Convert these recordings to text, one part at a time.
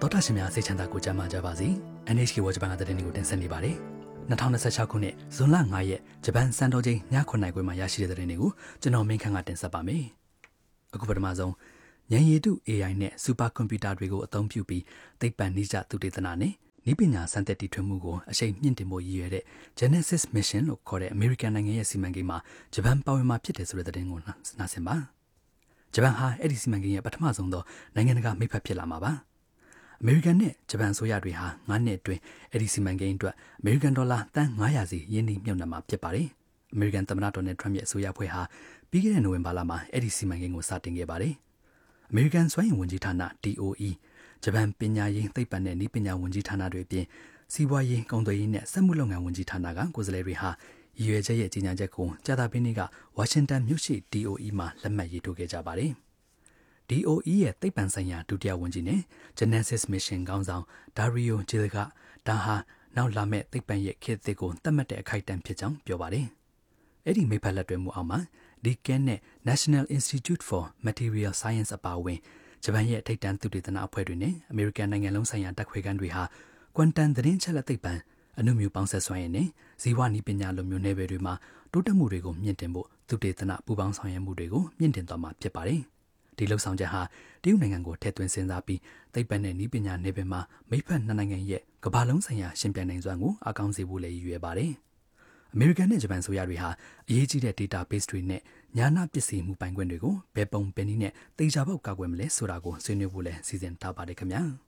တော်တာရှင်များစိတ်ချမ်းသာကိုကြမ်းမာကြပါစေ NHK ဝဂျပန်ကတဲ့တင်ကိုတင်ဆက်နေပါတယ်2026ခုနှစ်ဇွန်လ9ရက်ဂျပန်စံတော်ချိန်ည9:00ခွဲမှာရရှိတဲ့တဲ့တင်ကိုကျွန်တော်မင်းခန့်ကတင်ဆက်ပါမယ်အခုပထမဆုံးဉာဏ်ရည်တု AI နဲ့စူပါကွန်ပျူတာတွေကိုအသုံးပြုပြီးသိပ္ပံနည်းကျသုတေသနနဲ့နည်းပညာစံသက်တီထွင်မှုကိုအရှိန်မြင့်တင်ဖို့ရည်ရွယ်တဲ့ Genesis Mission လို့ခေါ်တဲ့အမေရိကန်နိုင်ငံရဲ့စီမံကိန်းမှာဂျပန်ပါဝင်မှာဖြစ်တယ်ဆိုတဲ့သတင်းကိုနားဆင်ပါဂျပန်ဟာအဲ့ဒီစီမံကိန်းရဲ့ပထမဆုံးသောနိုင်ငံတကာမိတ်ဖက်ဖြစ်လာမှာပါအမေရိကန်နဲ့ဂျပန်ဆိုရတွေဟာ9နှစ်အတွင်းအဲ့ဒီစီမံကိန်းအတွက်အမေရိကန်ဒေါ်လာတန်900စီရင်းနှီးမြှုပ်နှံမှာဖြစ်ပါတယ်။အမေရိကန်သမ္မတဒေါ်နယ်ထရမ့်ရဲ့အစိုးရဖွဲ့ဟာပြီးခဲ့တဲ့နိုဝင်ဘာလမှာအဲ့ဒီစီမံကိန်းကိုစတင်ခဲ့ပါတယ်။အမေရိကန်စွမ်းအင်ဝန်ကြီးဌာန DOE ဂျပန်ပညာရေးသိပ္ပံနဲ့နည်းပညာဝန်ကြီးဌာနတွေအပြင်စီးပွားရေးကုန်သွယ်ရေးနဲ့စက်မှုလုပ်ငန်းဝန်ကြီးဌာနကကိုယ်စားလှယ်တွေဟာရည်ရွယ်ချက်ရဲ့ကြီးညာချက်ကိုကြာသပတေးနေ့ကဝါရှင်တန်မြို့ရှိ DOE မှာလက်မှတ်ရေးထိုးခဲ့ကြပါတယ်။ DOE ရဲ့သိပ္ပံဆိုင်ရာဒုတိယဝန်ကြီးနဲ့ Genesis Mission ခေါင်းဆောင် Dario Gil ကဒါဟာနောက်လာမဲ့သိပ္ပံရဲ့ခေတ်သစ်ကိုသတ်မှတ်တဲ့အခိုက်အတန့်ဖြစ်ကြောင်းပြောပါတယ်။အဲ့ဒီမိဖက်လက်တွဲမှုအောက်မှာဒီကဲနဲ့ National Institute for Material Science အပါအဝင်ဂျပန်ရဲ့ထိပ်တန်းသုတေသနအဖွဲ့တွေနဲ့အမေရိကန်နိုင်ငံလုံးဆိုင်ရာတပ်ခွဲခန်းတွေဟာကွမ်တန်သတင်းချက်လက်သိပ္ပံအနုမြူပေါင်းဆက်စွမ်းရည်နဲ့ဇီဝနည်းပညာလိုမျိုးနယ်ပယ်တွေမှာတိုးတက်မှုတွေကိုမြင့်တင်ဖို့သုတေသနပူးပေါင်းဆောင်ရွက်မှုတွေကိုမြင့်တင်သွားမှာဖြစ်ပါတယ်။ဒီလှုပ်ဆောင်ချက်ဟာတရုတ်နိုင်ငံကိုထည့်သွင်းစဉ်းစားပြီးသိပ္ပံနဲ့နည်းပညာနယ်ပယ်မှာမိဖက်နှစ်နိုင်ငံရဲ့ကမ္ဘာလုံးဆိုင်ရာရှင်ပြိုင်နိုင်စွမ်းကိုအကောင်းစေဖို့လည်းရည်ရွယ်ပါတယ်။အမေရိကန်နဲ့ဂျပန်ဆိုရတွေဟာအရေးကြီးတဲ့ database တွေနဲ့ညာနာပစ္စည်းမှုပိုင်ခွင့်တွေကိုဘယ်ပုံဘယ်နည်းနဲ့တေချာပေါက်ကာကွယ်မလဲဆိုတာကိုဆွေးနွေးဖို့လည်းစီစဉ်ထားပါတယ်ခင်ဗျာ။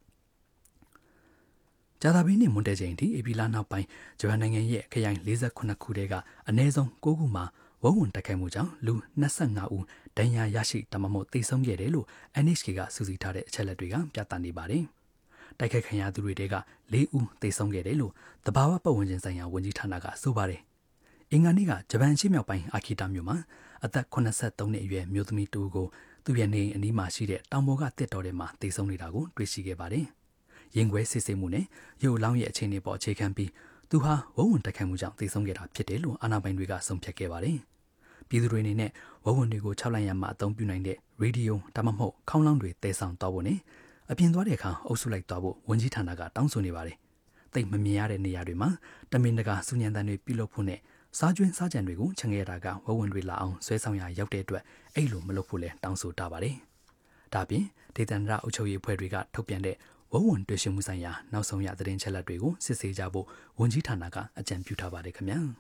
ဂျာတာဘင်းနဲ့မွန်တဲချိန်ဒီအေပီလာနောက်ပိုင်းဂျပန်နိုင်ငံရဲ့ခရိုင်48ခုတည်းကအနည်းဆုံး9ခုမှာဝုန်းဝန်တိုက်ခိုက်မှုကြောင့်လူ25ဦးဒဏ်ရာရရှိတမမို့သေဆုံးခဲ့တယ်လို့ NHK ကစူးစီးထားတဲ့အချက်အလက်တွေကပြသနေပါတယ်။တိုက်ခိုက်ခံရသူတွေတဲက4ဦးသေဆုံးခဲ့တယ်လို့သဘာဝပတ်ဝန်းကျင်ဆိုင်ရာဝန်ကြီးဌာနကဆိုပါတယ်။အင်္ဂါနေ့ကဂျပန်ရှေ့မြောက်ပိုင်းအာခီတာမြို့မှာအသက်83နှစ်အရွယ်မျိုးသမီးတူကိုသူ့ရဲ့နေအိမ်အနီးမှာရှိတဲ့တောင်ပေါ်ကတစ်တော်ထဲမှာသေဆုံးနေတာကိုတွေ့ရှိခဲ့ပါတယ်။ရင်ခွဲစစ်ဆေးမှုနဲ့ရုပ်အလောင်းရဲ့အခြေအနေပေါ်အခြေခံပြီးသူဟာဝုန်းဝန်တိုက်ခိုက်မှုကြောင့်သေဆုံးခဲ့တာဖြစ်တယ်လို့အာဏာပိုင်တွေကဆုံးဖြတ်ခဲ့ပါတယ်။ပြည်သူတွေအနေနဲ့ဝုန်းဝန်တွေကို6လရမ်းမှာအသုံးပြုနိုင်တဲ့ရေဒီယိုဒါမှမဟုတ်ခေါင်းလောင်းတွေတည်ဆောင်သွားဖို့နဲ့အပြင်သွားတဲ့အခါအုပ်စုလိုက်သွားဖို့ဝန်ကြီးဌာနကတောင်းဆိုနေပါတယ်။သိပ်မမြင်ရတဲ့နေရာတွေမှာတမင်တကာစူညံတန်တွေပြုလုပ်ဖို့နဲ့စားကျွင်းစားကြံတွေကိုချန်ခဲ့တာကဝုန်းဝန်တွေလာအောင်ဆွဲဆောင်ရရောက်တဲ့အတွက်အဲ့လိုမလုပ်ဖို့လဲတောင်းဆိုထားပါတယ်။ဒါပြင်ဒေသန္တရအုပ်ချုပ်ရေးအဖွဲ့တွေကထုတ်ပြန်တဲ့ဝုန်းဝန်တွေ့ရှိမှုဆိုင်ရာနောက်ဆုံးရသတင်းချက်လက်တွေကိုစစ်ဆေးကြဖို့ဝန်ကြီးဌာနကအကြံပြုထားပါတယ်ခင်ဗျာ။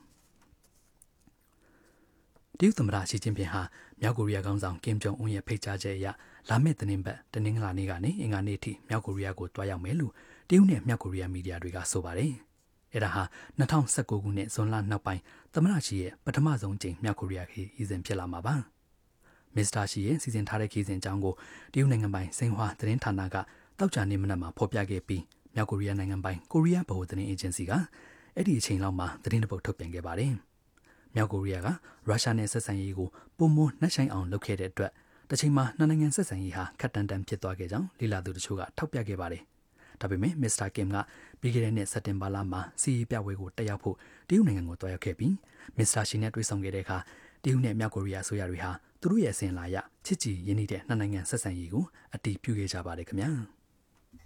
တရုတ်သမ္မတရှီကျင်းပင်ဟာမြောက်ကိုရီးယားခေါင်းဆောင်ကင်ဂျုံအွန်းရဲ့ဖိတ်ကြားချက်အရလာမယ့်သတင်းပတ်တနင်္လာနေ့ကနေအင်္ဂါနေ့ထိမြောက်ကိုရီးယားကိုတွားရောက်မယ်လို့တရုတ်နဲ့မြောက်ကိုရီးယားမီဒီယာတွေကဆိုပါတယ်။အဲဒါဟာ2019ခုနှစ်ဇွန်လနောက်ပိုင်းသမ္မတရှီရဲ့ပထမဆုံးကြိမ်မြောက်ကိုရီးယားခရီးစဉ်ဖြစ်လာမှာပါ။မစ္စတာရှီရဲ့စီစဉ်ထားတဲ့ခရီးစဉ်အကြောင်းကိုတရုတ်နိုင်ငံပိုင်စင်ဟွာသတင်းဌာနကတောက်ကြနေမနက်မှာဖော်ပြခဲ့ပြီးမြောက်ကိုရီးယားနိုင်ငံပိုင်ကိုရီးယားဗဟိုသတင်းအေဂျင်စီကအဲ့ဒီအချိန်လောက်မှာသတင်းတစ်ပုဒ်ထုတ်ပြန်ခဲ့ပါတယ်။မြောက်ကိုရီးယားကရုရှားနဲ့ဆက်ဆံရေးကိုပုံမနှက်ဆိုင်အောင်လုပ်ခဲ့တဲ့အတွက်တစ်ချိန်မှာနှစ်နိုင်ငံဆက်ဆံရေးဟာခက်တန်တန်ဖြစ်သွားခဲ့ကြောင်းလေ့လာသူတို့ကထောက်ပြခဲ့ပါတယ်။ဒါပေမဲ့မစ္စတာကင်ကပြီးခဲ့တဲ့နှစ်စက်တင်ဘာလမှာစီးရီးပြပွဲကိုတက်ရောက်ဖို့တရုတ်နိုင်ငံကိုတွားရောက်ခဲ့ပြီးမစ္စတာရှီနဲ့တွေ့ဆုံခဲ့တဲ့အခါတရုတ်နဲ့မြောက်ကိုရီးယားဆိုရတွေဟာသူတို့ရဲ့အစဉ်အလာအရချစ်ကြည်ရင်းနှီးတဲ့နှစ်နိုင်ငံဆက်ဆံရေးကိုအတည်ပြုခဲ့ကြပါတယ်ခင်ဗျာ။